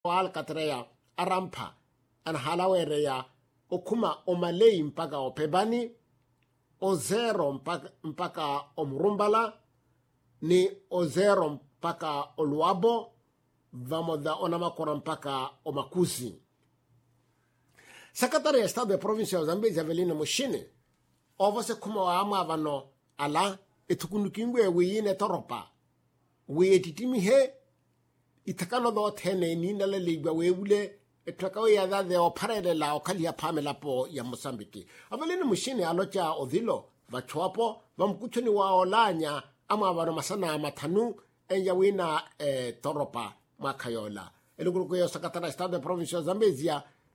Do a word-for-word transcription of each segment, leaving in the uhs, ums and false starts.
wal katreya arampa an halawere ya okuma omalei mpaka opebani o zero mpaka, mpaka omrumbala ni o zero mpaka oluabo vamoda onamakora mpaka omakuzi. Secretary ya Estado ya provincia ya Zambezi Avelino Mushini ovose kuma wa ama vano ala etukunukingwe wiyine toropa we etitimi he itakano do tene ni nale ligwa webule etakawe ya dade o parele la o kalia pamela po ya Mozambique. Avelino Mushini alocha odhilo vachuapo vamkuchuni wa olanya ama vano masana matanu enya wina e, toropa makayola. Elukuruko ya Secretary ya Estado ya provincia ya Zambezi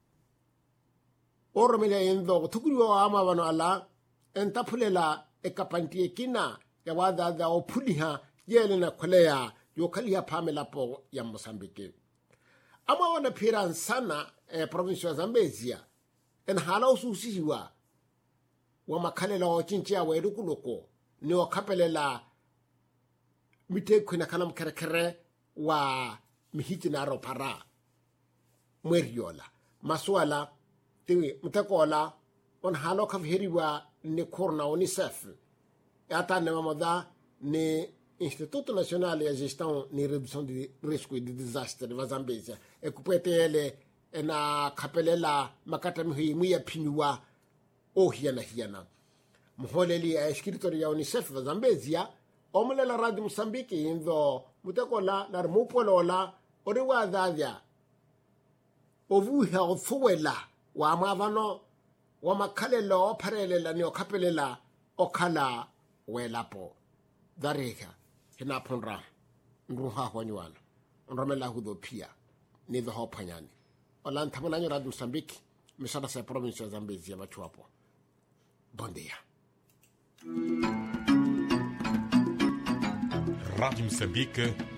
oromele yendo tukuriwa wa ama vano ala entapulela ekapantie kina ya wadada o puliha yele na kolea yokalia pamela po ya Mozambique. Ama wana piran sana eh, province ya Zambezia en hala ususiwa wa makalela o chinchia wa erukuloko ni wakapelela mite kuna kalam kerekere wa mihiti na ropara mweriola maswala tiwi mtakola on halo kafhiriwa ni korna unicef ata ne mamoda ni Instituto Nacional de Gestão ni Redução de Risco de Desastre de Zambezia e kupetele na kapelela makata mihi muya pinywa o hiana hiana muholeli a escritor ya unicef va Zambezia omulela radio Mozambique indo mtakola na mupolola oriwa dadya ovuha ofuwela wa mavano wa makalelo oparelela ni okapelela okala welapo dareka hina ponra nruha hwanywana nromela hudo pia ni the hopanyani olan tamananyo radio Mozambique misada sa province ya Zambezi ya machuapo bondia. Rádio Moçambique,